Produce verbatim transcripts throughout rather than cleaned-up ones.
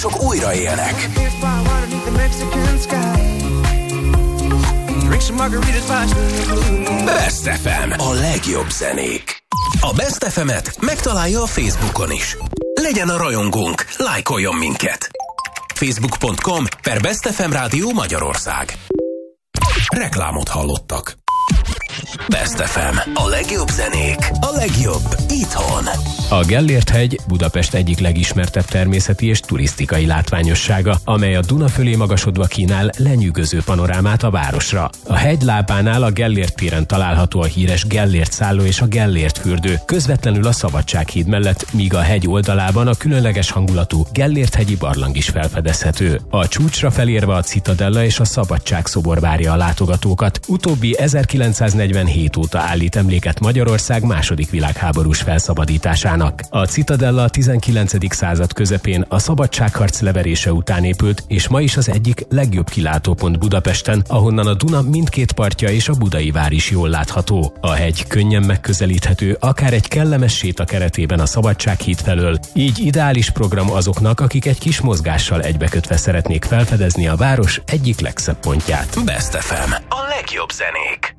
Csak újraélnek. Best ef em, a legjobb zenék. A Best ef emet megtalálja a Facebookon is. Legyen a rajongónk, lájkoljon minket. facebook pont com per Best ef em Rádió Magyarország. Reklámot hallottak. Best ef em, a legjobb zenék, a legjobb itthon. A Gellért-hegy Budapest egyik legismertebb természeti és turisztikai látványossága, amely a Duna fölé magasodva kínál lenyűgöző panorámát a városra. A hegy lábánál a Gellért téren található a híres Gellért szálló és a Gellért fürdő, közvetlenül a Szabadsághíd mellett, míg a hegy oldalában a különleges hangulatú Gellért-hegyi barlang is felfedezhető. A csúcsra felérve a Citadella és a Szabadságszobor várja a látogatókat. Utóbbi ezerkilencszáznegyvenhét óta állít emléket Magyarország második világháborús felszabadításának. A Citadella a tizenkilencedik század közepén a szabadságharc leverése után épült, és ma is az egyik legjobb kilátópont Budapesten, ahonnan a Duna mindkét partja és a budai vár is jól látható. A hegy könnyen megközelíthető, akár egy kellemes séta keretében a Szabadsághíd felől, így ideális program azoknak, akik egy kis mozgással egybekötve szeretnék felfedezni a város egyik legszebb pontját. Best ef em, a legjobb zenék.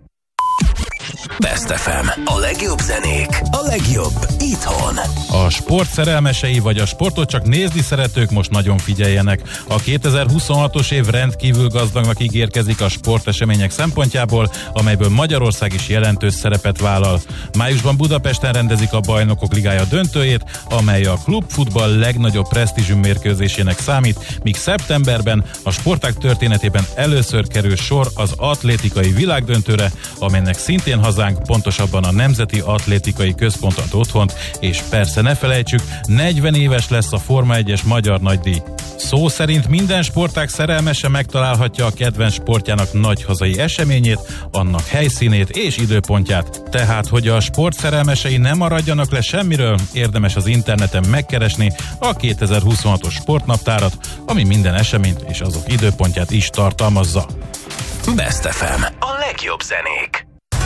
Best ef em, a legjobb zenék, a legjobb itthon. A sport szerelmesei vagy a sportot csak nézni szeretők most nagyon figyeljenek. A kétezer-huszonhatos év rendkívül gazdagnak ígérkezik a sportesemények szempontjából, amelyből Magyarország is jelentős szerepet vállal. Májusban Budapesten rendezik a Bajnokok Ligája döntőjét, amely a klubfutball legnagyobb presztízsű mérkőzésének számít, míg szeptemberben a sportág történetében először kerül sor az atlétikai világdöntőre, amelynek szintén hazánk, pontosabban a Nemzeti Atlétikai Központ ad otthont, és persze ne felejtsük, negyven éves lesz a Forma egyes magyar nagydíj. Szó szerint minden sportág szerelmese megtalálhatja a kedvenc sportjának nagy hazai eseményét, annak helyszínét és időpontját. Tehát, hogy a sport szerelmesei ne maradjanak le semmiről, érdemes az interneten megkeresni a kétezer-huszonhatos sportnaptárat, ami minden eseményt és azok időpontját is tartalmazza. Best ef em, a legjobb zenék.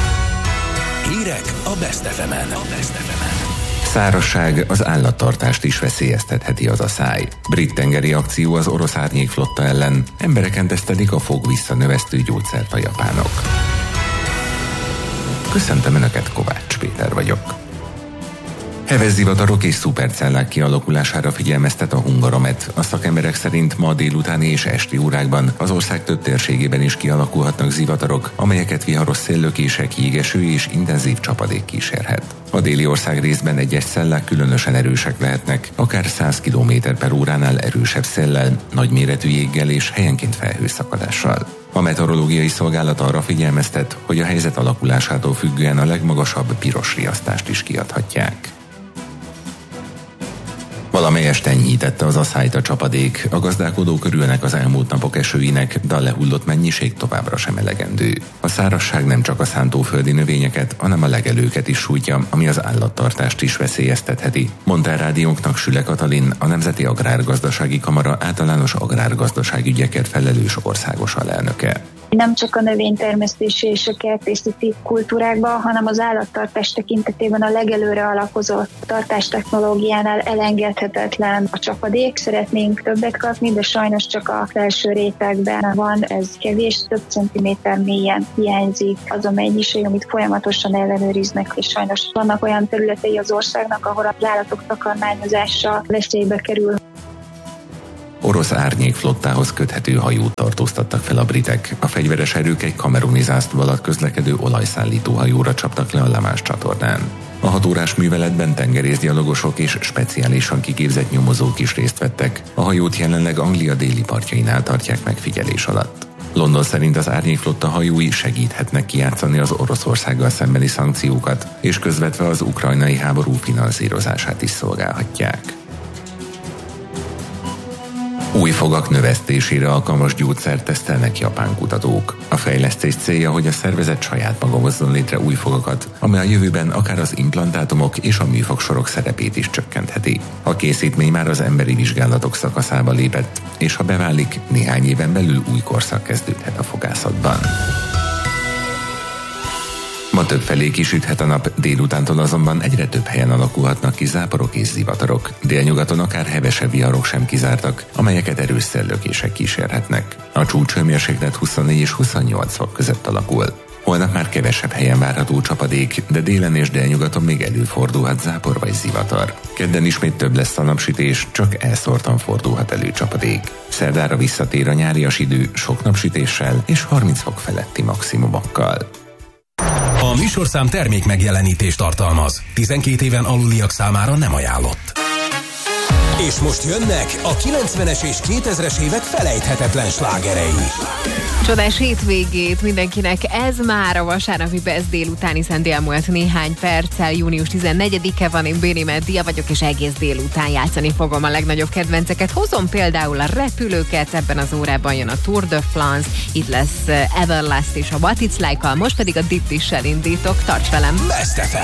Hírek a Best ef emen. A Best ef emen. Szárazság az állattartást is veszélyeztetheti az a száj. Brit tengeri akció az orosz árnyékflotta ellen, embereken tesztelik a fogvisszanövesztő gyógyszert a japánok. Köszöntöm Önöket, Kovács Péter vagyok. Heves zivatarok és szupercellák kialakulására figyelmeztet a Hungaromet. A szakemberek szerint ma délutáni és esti órákban az ország több térségében is kialakulhatnak zivatarok, amelyeket viharos széllökések, jégeső és intenzív csapadék kísérhet. A déli ország részben egyes szellák különösen erősek lehetnek, akár száz kilométer per óránál erősebb széllel, nagyméretű jéggel és helyenként felhőszakadással. A meteorológiai szolgálat arra figyelmeztet, hogy a helyzet alakulásától függően a legmagasabb piros riasztást is kiadhatják. Valamelyest enyhítette az asszályt a csapadék, a gazdálkodók örülnek az elmúlt napok esőinek, de a lehullott mennyiség továbbra sem elegendő. A szárazság nem csak a szántóföldi növényeket, hanem a legelőket is sújtja, ami az állattartást is veszélyeztetheti, mondta a rádiónknak Süle Katalin, a Nemzeti Agrárgazdasági Kamara általános agrárgazdaságügyekért felelős országos alelnöke. Nem csak a növénytermesztési és a kertészeti kultúrákban, hanem az állattartás tekintetében a legelőre alakozott tartástechnológiánál elengedhetetlen a csapadék. Szeretnénk többet kapni, de sajnos csak a felső rétegben van, ez kevés, több centiméter mélyen hiányzik az a mennyiség, amit folyamatosan ellenőriznek, és sajnos vannak olyan területei az országnak, ahol az állatok takarmányozása veszélybe kerül. Orosz árnyékflottához köthető hajót tartóztattak fel a britek. A fegyveres erők egy kameruni zászló alatt közlekedő olajszállító hajóra csaptak le a La Manche csatornán. A hat órás műveletben tengerészgyalogosok és speciálisan kiképzett nyomozók is részt vettek. A hajót jelenleg Anglia déli partjainál tartják megfigyelés alatt. London szerint az árnyékflotta hajói segíthetnek kijátszani az Oroszországgal szembeni szankciókat, és közvetve az ukrajnai háború finanszírozását is szolgálhatják. Új fogak növesztésére alkalmas gyógyszert tesztelnek japán kutatók. A fejlesztés célja, hogy a szervezet saját maga hozzon létre új fogakat, amely a jövőben akár az implantátumok és a műfogsorok szerepét is csökkentheti. A készítmény már az emberi vizsgálatok szakaszába lépett, és ha beválik, néhány éven belül új korszak kezdődhet a fogászatban. Ma többfelé kisüthet a nap, délutántól azonban egyre több helyen alakulhatnak ki záporok és zivatarok. Délnyugaton akár hevesebb viharok sem kizártak, amelyeket erős szellőkések kísérhetnek. A csúcshőmérséklet huszonnégy és huszonnyolc fok között alakul. Holnap már kevesebb helyen várható csapadék, de délen és délnyugaton még előfordulhat zápor vagy zivatar. Kedden ismét több lesz a napsütés, csak elszórtan fordulhat elő csapadék. Szerdára visszatér a nyárias idő sok napsütéssel és harminc fok feletti maximumokkal. A műsorszám termék megjelenítést tartalmaz. tizenkét éven aluliak számára nem ajánlott. És most jönnek a kilencvenes és kétezres évek felejthetetlen slágerei. Csodás hétvégét mindenkinek, ez már a vasárnapi Best délután, hiszen délmúlt néhány perccel, június tizennegyedike van, én Béni Meddia vagyok, és egész délután játszani fogom a legnagyobb kedvenceket. Hozom például a repülőket, ebben az órában jön a Tour de France, itt lesz Everlast és a What It's Like-kal, most pedig a Diptissel indítok, tarts velem! Best ef em.